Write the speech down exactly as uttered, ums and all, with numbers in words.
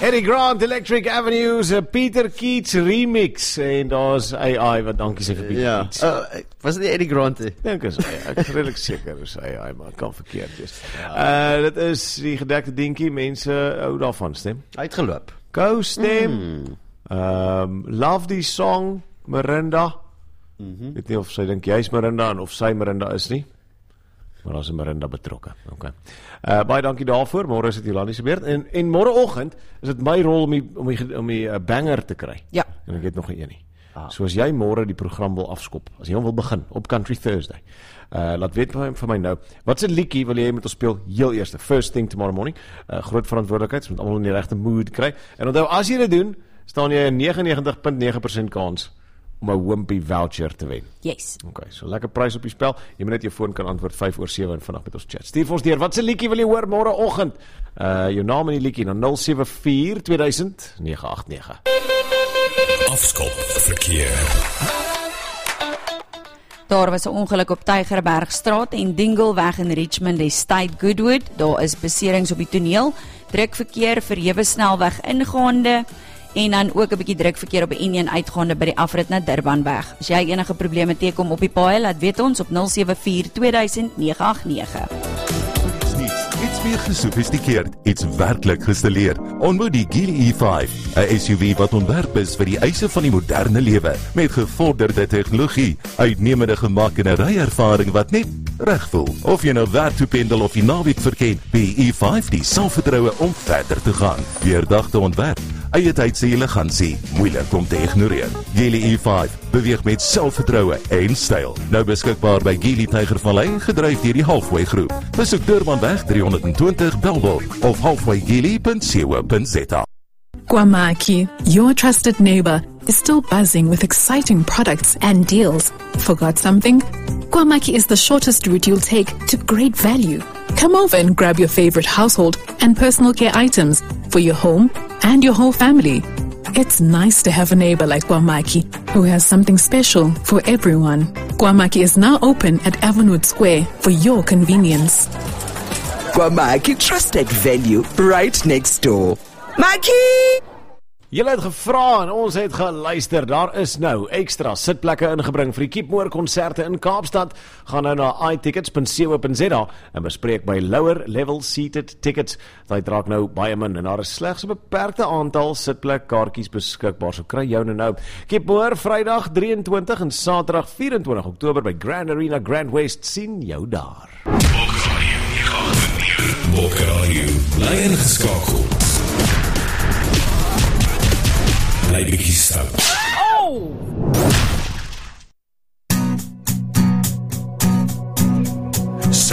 Eddie Grant, Electric Avenues, uh, Peter Keats remix. En daar's A I, wat dankie sê vir Peter Ja, Keats. uh, was dit Eddie Grant? Ek dink is A I, ek is redelijk seker is A I, maar het kan verkeerd wees. Uh, dit is die gedekte dinkie, mense hou daarvan, stem. Uitgeloop. Go, stem. Mm. Um, love die song, Marinda. Mm-hmm. Ek weet nie of sy dink jy is Marinda en of sy Marinda is nie. Maar daar is 'n Marinda betrokke. Okay. Uh, baie dankie daarvoor. Môre is dit Jolandi se beurt. En, en môreoggend is dit my rol om die, om die, om die uh, banger te kry. Ja. En ek het nog 'n een nie. Ah. So as jy môre die program wil afskop, as jy hom wil begin op Country Thursday, uh, laat weet vir, vir my nou, wat se liedjie wil jy met ons speel heel eerste? First thing tomorrow morning. Uh, groot verantwoordelikheid, ons moet almal in die regte mood kry. En onthou, as jy dit doen, staan jy 'n negenennegentig komma nege persent kans om 'n Wimpy voucher te wen. Yes. Okay, so lekker prys op die spel. Jy moet net jou foon kan antwoord vyf oor sewe en vandag met ons chat. Stuur vir ons deur, wat se liedjie wil jy hoor môreoggend? Uh jou naam en die liedjie na nul sewe vier twee duisend nege agt nege. Afskop verkeer. Daar was 'n ongeluk op Tygerbergstraat en Dingleweg in Richmond Estate Goodwood. Daar is beserings op die toneel. Druk verkeer verhewe snelweg ingaande en dan ook 'n bietjie druk verkeer op die N een uitgaande by die afrit na Durbanweg. As jy enige probleme teekom op die paai, laat weet ons op nul sewe vier twee duisend nege agt nege. Iets meer gesofistikeerd, iets werklik gestileerd. Ontmoet die Geely E vyf, 'n S U V wat ontwerp is vir die eise van die moderne lewe, met gevorderde tegnologie, uitnemende gemak en 'n ryervaring wat net reg voel. Of jy nou werk toe pendel of die naweek verken, die E vyf die selfvertroue om verder te gaan. Deurdagte ontwerp, eie tyd se elegansie, moeilik om te ignoreer. Geely E vyf beweeg met selfvertroue en styl. Nou beskikbaar by Geely Tygervallei, gedryf deur die Halfway Groep. Besoek Durbanweg driehonderdtwintig Belwel of halfway geely punt co punt za. Kwamaki, your trusted neighbor, is still buzzing with exciting products and deals. Forgot something? Kwamaki is the shortest route you'll take to great value. Come over and grab your favorite household and personal care items for your home and your whole family. It's nice to have a neighbor like Kwamaki who has something special for everyone. Kwamaki is now open at Avonwood Square for your convenience. Kwamaki, trusted value right next door. Maki! Julle het gevra en ons het geluister. Daar is nou ekstra sitplekke ingebring vir die Keepmoor konserte in Kaapstad. Gaan nou na i tickets punt co punt za en bespreek by lower level seated tickets. Dit raak nou baie min en daar is slegs 'n beperkte aantal sitplekkaartjies beskikbaar. So kry jou nou nou. Keepmoor Vrydag drie en twintig en Saterdag vyf en twintig Oktober by Grand Arena Grand West. Sien jou daar. Bokker Radio, bly ingeskakel. Bly bietjie stout. Oh!